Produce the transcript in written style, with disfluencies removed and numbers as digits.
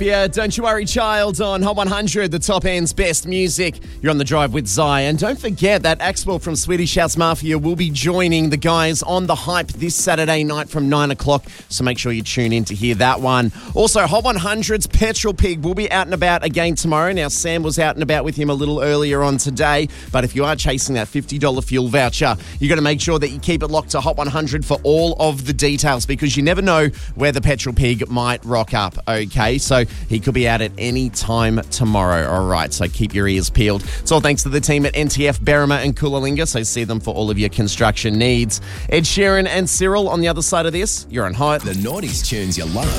Yeah, Don't You Worry Child on Hot 100, the top end's best music. You're on the drive with Zai. And don't forget that Axwell from Swedish House Mafia will be joining the guys on The Hype this Saturday night from 9 o'clock. So make sure you tune in to hear that one. Also, Hot 100's Petrol Pig will be out and about again tomorrow. Now, Sam was out and about with him a little earlier on today. But if you are chasing that $50 fuel voucher, you've got to make sure that you keep it locked to Hot 100 for all of the details, because you never know where the Petrol Pig might rock up, okay? So he could be out at any time tomorrow. All right, so keep your ears peeled. It's all thanks to the team at NTF, Berrima and Coolalingga, so see them for all of your construction needs. Ed Sheeran and Cyril on the other side of this. You're on Hot. The Naughties tunes you love.